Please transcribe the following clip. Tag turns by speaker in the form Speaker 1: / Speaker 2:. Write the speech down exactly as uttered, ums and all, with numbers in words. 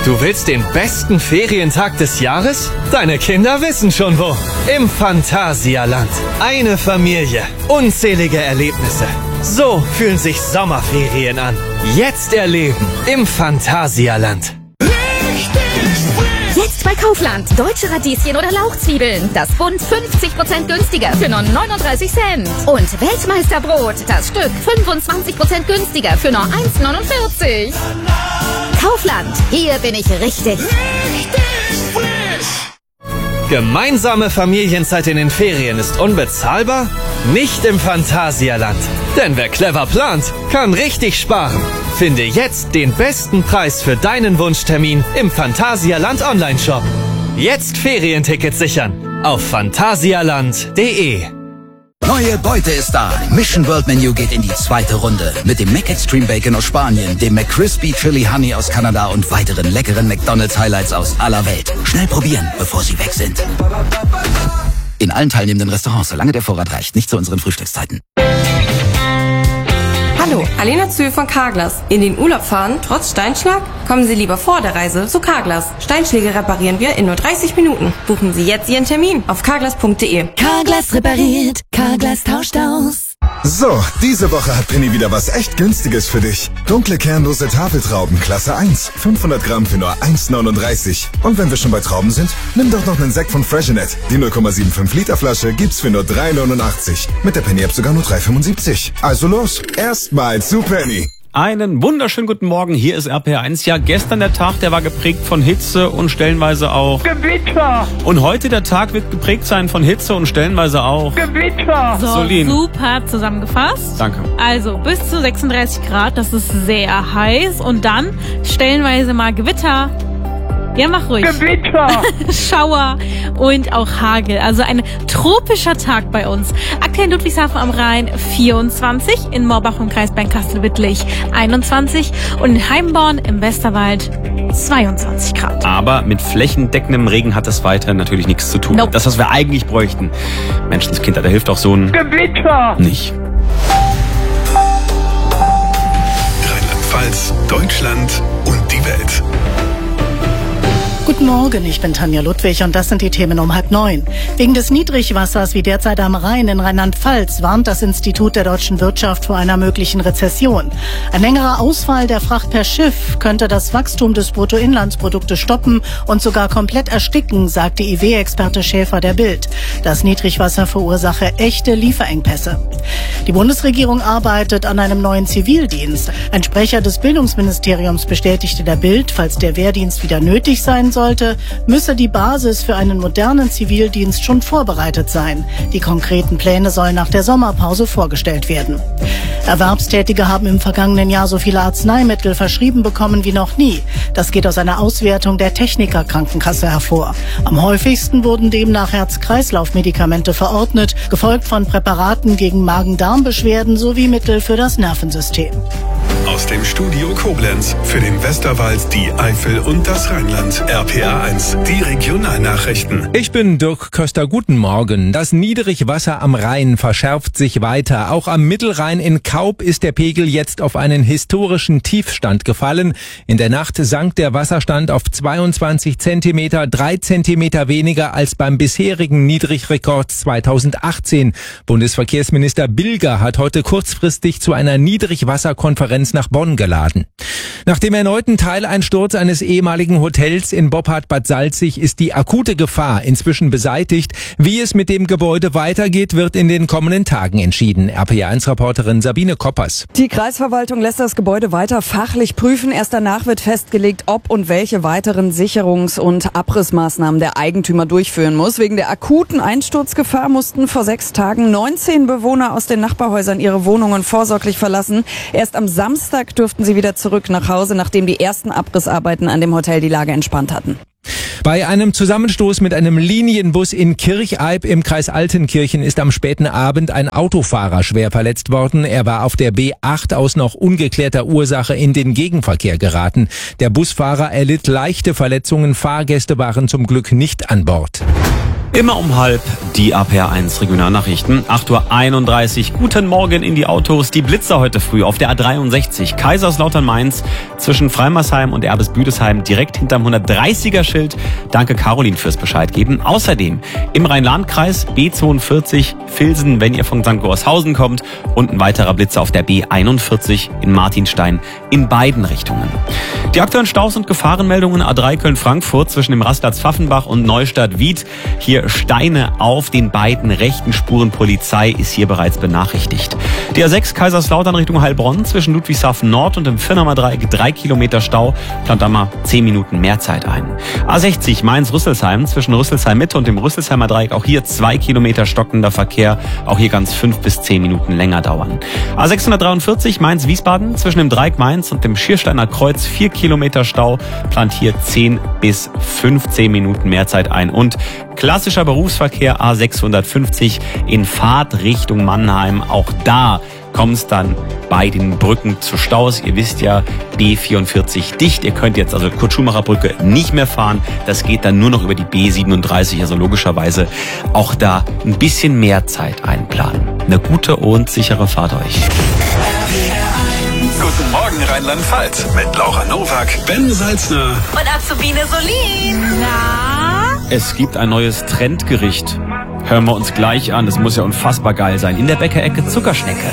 Speaker 1: Du willst den besten Ferientag des Jahres? Deine Kinder wissen schon wo. Im Phantasialand. Eine Familie. Unzählige Erlebnisse. So fühlen sich Sommerferien an. Jetzt erleben im Phantasialand.
Speaker 2: Jetzt bei Kaufland. Deutsche Radieschen oder Lauchzwiebeln. Das Pfund fünfzig Prozent günstiger für nur neununddreißig Cent. Und Weltmeisterbrot. Das Stück fünfundzwanzig Prozent günstiger für nur eins neunundvierzig. Kaufland. Hier bin ich richtig.
Speaker 3: Richtig frisch.
Speaker 1: Gemeinsame Familienzeit in den Ferien ist unbezahlbar? Nicht im Phantasialand. Denn wer clever plant, kann richtig sparen. Finde jetzt den besten Preis für deinen Wunschtermin im Phantasialand Online-Shop. Jetzt Ferientickets sichern auf phantasialand punkt de.
Speaker 4: Neue Beute ist da. Mission World Menu geht in die zweite Runde. Mit dem Mac Extreme Bacon aus Spanien, dem McCrispy Chili Honey aus Kanada und weiteren leckeren McDonald's Highlights aus aller Welt. Schnell probieren, bevor sie weg sind. In allen teilnehmenden Restaurants, solange der Vorrat reicht. Nicht zu unseren Frühstückszeiten.
Speaker 5: Hallo, Alena Zühl von Carglass. In den Urlaub fahren, trotz Steinschlag? Kommen Sie lieber vor der Reise zu Carglass. Steinschläge reparieren wir in nur dreißig Minuten. Buchen Sie jetzt Ihren Termin auf carglass punkt de.
Speaker 2: Carglass repariert. Carglass tauscht aus.
Speaker 3: So, diese Woche hat Penny wieder was echt Günstiges für dich. Dunkle kernlose Tafeltrauben, Klasse eins. fünfhundert Gramm für nur eins neununddreißig. Und wenn wir schon bei Trauben sind, nimm doch noch einen Sekt von Freshenet. Die null Komma fünfundsiebzig Liter Flasche gibt's für nur drei neunundachtzig. Mit der Penny-App sogar nur drei fünfundsiebzig. Also los, erstmal zu Penny.
Speaker 6: Einen wunderschönen guten Morgen, hier ist R P R eins. Ja, gestern der Tag, der war geprägt von Hitze und stellenweise auch
Speaker 7: Gewitter.
Speaker 6: Und heute der Tag wird geprägt sein von Hitze und stellenweise auch
Speaker 7: Gewitter.
Speaker 8: So,
Speaker 6: Solin.
Speaker 8: Super zusammengefasst.
Speaker 6: Danke.
Speaker 8: Also bis zu sechsunddreißig Grad, das ist sehr heiß. Und dann stellenweise mal Gewitter. Ja, mach ruhig.
Speaker 7: Gewitter.
Speaker 8: Schauer und auch Hagel. Also ein tropischer Tag bei uns. Aktuell in Ludwigshafen am Rhein vierundzwanzig, in Morbach im Kreis Bernkastel-Wittlich einundzwanzig und in Heimborn im Westerwald zweiundzwanzig Grad.
Speaker 6: Aber mit flächendeckendem Regen hat das weiter natürlich nichts zu tun.
Speaker 8: Nope.
Speaker 6: Das, was wir eigentlich bräuchten. Menschenskinder, da hilft auch so ein
Speaker 7: Gewitter.
Speaker 6: nicht.
Speaker 9: Rheinland-Pfalz, Deutschland und die Welt.
Speaker 10: Guten Morgen, ich bin Tanja Ludwig und das sind die Themen um halb neun. Wegen des Niedrigwassers wie derzeit am Rhein in Rheinland-Pfalz warnt das Institut der deutschen Wirtschaft vor einer möglichen Rezession. Ein längerer Ausfall der Fracht per Schiff könnte das Wachstum des Bruttoinlandsproduktes stoppen und sogar komplett ersticken, sagte I W-Experte Schäfer der Bild. Das Niedrigwasser verursache echte Lieferengpässe. Die Bundesregierung arbeitet an einem neuen Zivildienst. Ein Sprecher des Bildungsministeriums bestätigte der Bild, falls der Wehrdienst wieder nötig sein sollte, müsse die Basis für einen modernen Zivildienst schon vorbereitet sein. Die konkreten Pläne sollen nach der Sommerpause vorgestellt werden. Erwerbstätige haben im vergangenen Jahr so viele Arzneimittel verschrieben bekommen wie noch nie. Das geht aus einer Auswertung der Techniker-Krankenkasse hervor. Am häufigsten wurden demnach Herz-Kreislauf-Medikamente verordnet, gefolgt von Präparaten gegen Magen-Darm-Beschwerden sowie Mittel für das Nervensystem.
Speaker 9: Aus dem Studio Koblenz für den Westerwald, die Eifel und das Rheinland. R P R eins, die Regionalnachrichten.
Speaker 11: Ich bin Dirk Köster, guten Morgen. Das Niedrigwasser am Rhein verschärft sich weiter. Auch am Mittelrhein in Kaub ist der Pegel jetzt auf einen historischen Tiefstand gefallen. In der Nacht sank der Wasserstand auf zweiundzwanzig Zentimeter, drei Zentimeter weniger als beim bisherigen Niedrigrekord zweitausendachtzehn. Bundesverkehrsminister Bilger hat heute kurzfristig zu einer Niedrigwasserkonferenz nach Bonn geladen. Nach dem erneuten Teileinsturz eines ehemaligen Hotels in Boppard-Bad Salzig ist die akute Gefahr inzwischen beseitigt. Wie es mit dem Gebäude weitergeht, wird in den kommenden Tagen entschieden. R P R eins Reporterin Sabine Koppers.
Speaker 12: Die Kreisverwaltung lässt das Gebäude weiter fachlich prüfen. Erst danach wird festgelegt, ob und welche weiteren Sicherungs- und Abrissmaßnahmen der Eigentümer durchführen muss. Wegen der akuten Einsturzgefahr mussten vor sechs Tagen neunzehn Bewohner aus den Nachbarhäusern ihre Wohnungen vorsorglich verlassen. Erst am Samstag durften sie wieder zurück nach Hause, nachdem die ersten Abrissarbeiten an dem Hotel die Lage entspannt hatten.
Speaker 11: Bei einem Zusammenstoß mit einem Linienbus in Kircheib im Kreis Altenkirchen ist am späten Abend ein Autofahrer schwer verletzt worden. Er war auf der B acht aus noch ungeklärter Ursache in den Gegenverkehr geraten. Der Busfahrer erlitt leichte Verletzungen, Fahrgäste waren zum Glück nicht an Bord.
Speaker 6: Immer um halb die A P R eins Regionalnachrichten. acht Uhr einunddreißig. Guten Morgen in die Autos. Die Blitzer heute früh auf der A dreiundsechzig. Kaiserslautern-Mainz zwischen Freimersheim und Erbes-Büdesheim direkt hinterm hundertdreißiger Schild. Danke Caroline fürs Bescheid geben. Außerdem im Rhein-Lahn-Kreis B zweiundvierzig Vilsen, wenn ihr von Sankt Gorshausen kommt. Und ein weiterer Blitzer auf der B einundvierzig in Martinstein in beiden Richtungen. Die aktuellen Staus und Gefahrenmeldungen A drei Köln-Frankfurt zwischen dem Rastplatz Pfaffenbach und Neustadt-Wied. Hier Steine auf den beiden rechten Spuren. Polizei ist hier bereits benachrichtigt. Die A sechs Kaiserslautern Richtung Heilbronn zwischen Ludwigshafen Nord und dem Firnamer Dreieck drei Kilometer Stau. Plant da mal zehn Minuten mehr Zeit ein. A sechzig Mainz-Rüsselsheim zwischen Rüsselsheim Mitte und dem Rüsselsheimer Dreieck. Auch hier zwei Kilometer stockender Verkehr. Auch hier ganz fünf bis zehn Minuten länger dauern. A sechshundertdreiundvierzig Mainz-Wiesbaden zwischen dem Dreieck Mainz und dem Schiersteiner Kreuz vier Kilometer Stau. Plant hier zehn bis fünfzehn Minuten mehr Zeit ein. Und klassischer Berufsverkehr A sechshundertfünfzig in Fahrtrichtung Mannheim. Auch da kommt es dann bei den Brücken zu Staus. Ihr wisst ja, B vierundvierzig dicht. Ihr könnt jetzt also Kurt-Schumacher-Brücke nicht mehr fahren. Das geht dann nur noch über die B siebenunddreißig. Also logischerweise auch da ein bisschen mehr Zeit einplanen. Eine gute und sichere Fahrt euch.
Speaker 9: Guten Morgen Rheinland-Pfalz mit Laura Nowak, Ben Salzner
Speaker 13: und Azubine Solin.
Speaker 8: Na?
Speaker 6: Es gibt ein neues Trendgericht. Hören wir uns gleich an. Das muss ja unfassbar geil sein. In der Bäckerecke Zuckerschnecke.